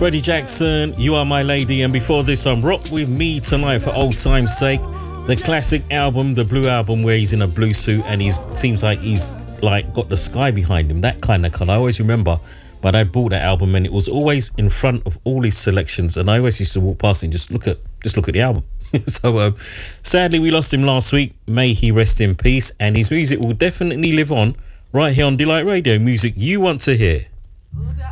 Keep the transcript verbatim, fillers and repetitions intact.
Freddie Jackson, You Are My Lady, and before this on Rock With Me Tonight for old time's sake, the classic album, the Blue Album, where he's in a blue suit and he seems like he's like got the sky behind him, that kind of colour. I always remember my dad bought that album and it was always in front of all his selections, and I always used to walk past and just look at just look at the album. So um, sadly we lost him last week. May he rest in peace, and his music will definitely live on right here on Delight Radio, music you want to hear.